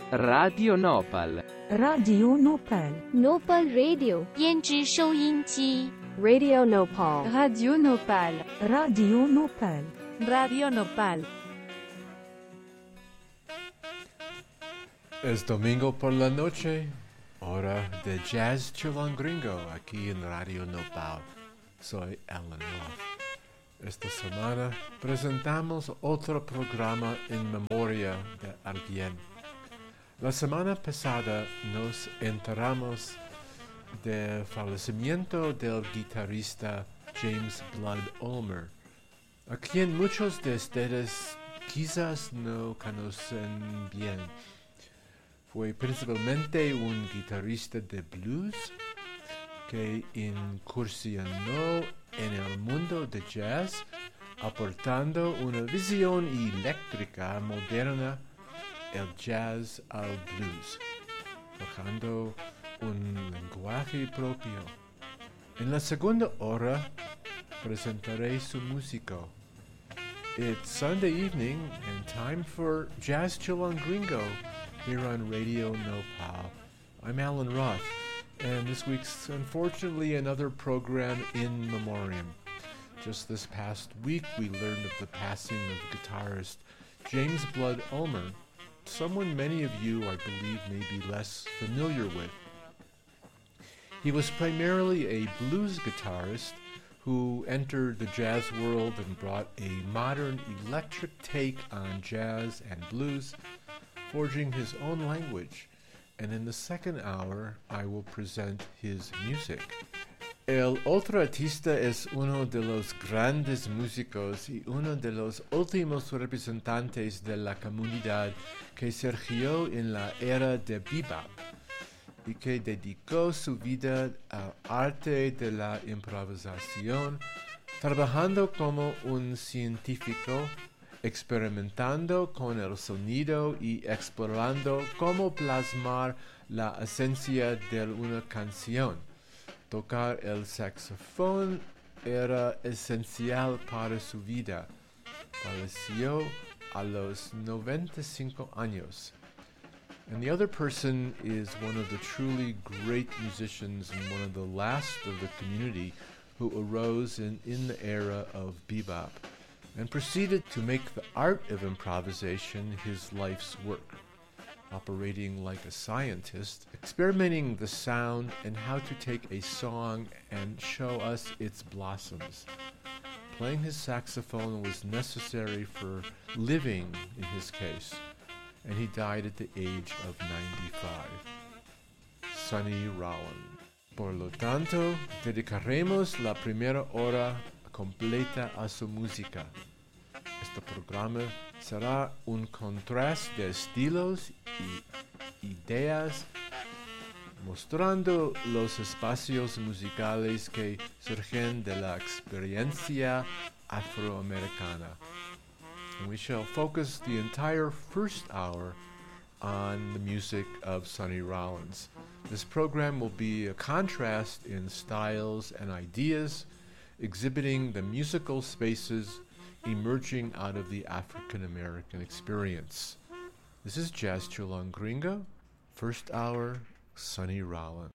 Radio Nopal. Radio Nopal. Nopal Radio 编织收音机 Radio Nopal. Radio Nopal. Radio Nopal. Radio Nopal. Es domingo por la noche, hora de Jazz Chilangringo, aquí en Radio Nopal. Soy Alan Roth. Esta semana presentamos otro programa en memoria de alguien. La semana pasada nos enteramos del fallecimiento del guitarrista James Blood Ulmer, a quien muchos de ustedes quizás no conocen bien. Fue principalmente un guitarrista de blues que incursionó en el mundo de jazz, aportando una visión eléctrica moderna el jazz al blues, forjando un lenguaje propio. En la segunda hora presentaré su músico. It's Sunday evening and time for Jazz Chilangringo here on Radio Nopal. I'm Alan Roth, and this week's unfortunately another program in memoriam. Just this past week we learned of the passing of guitarist James Blood Ulmer, someone many of you, I believe, may be less familiar with. He was primarily a blues guitarist who entered the jazz world and brought a modern electric take on jazz and blues, forging his own language. And in the second hour, I will present his music. El otro artista es uno de los grandes músicos y uno de los últimos representantes de la comunidad que surgió en la era de bebop y que dedicó su vida al arte de la improvisación, trabajando como un científico, experimentando con el sonido y explorando cómo plasmar la esencia de una canción. Tocar el saxofón era esencial para su vida. Falleció a los 95 años. And the other person is one of the truly great musicians and one of the last of the community who arose in the era of bebop and proceeded to make the art of improvisation his life's work, operating like a scientist, experimenting the sound and how to take a song and show us its blossoms. Playing his saxophone was necessary for living in his case, and he died at the age of 95. Sonny Rollins. Por lo tanto, dedicaremos la primera hora completa a su música. Este programa será un contraste de estilos y ideas, mostrando los espacios musicales que surgen de la experiencia afroamericana. And we shall focus the entire first hour on the music of Sonny Rollins. This program will be a contrast in styles and ideas, exhibiting the musical spaces emerging out of the African American experience. This is Jazz Chilangringo, first hour, Sonny Rollins.